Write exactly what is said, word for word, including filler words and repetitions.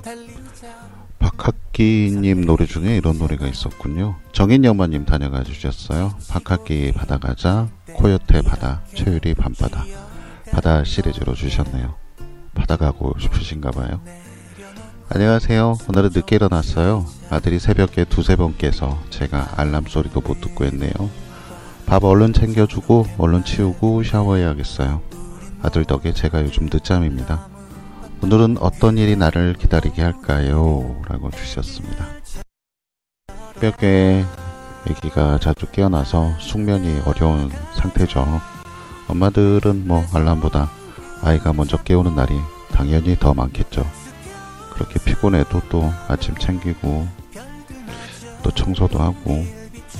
박학기님 노래 중에 이런 노래가 있었군요. 정인여마님 다녀가 주셨어요. 박학기 바다가자, 코요태 바다, 최유리 밤바다. 바다 시리즈로 주셨네요. 바다 가고 싶으신가봐요. 안녕하세요. 오늘은 늦게 일어났어요. 아들이 새벽에 두세 번 깨서 제가 알람 소리도 못 듣고 했네요. 밥 얼른 챙겨주고 얼른 치우고 샤워해야겠어요. 아들 덕에 제가 요즘 늦잠입니다. 오늘은 어떤 일이 나를 기다리게 할까요? 라고 주셨습니다. 새벽에 아기가 자주 깨어나서 숙면이 어려운 상태죠. 엄마들은 뭐 알람보다 아이가 먼저 깨우는 날이 당연히 더 많겠죠. 그렇게 피곤해도 또 아침 챙기고 또 청소도 하고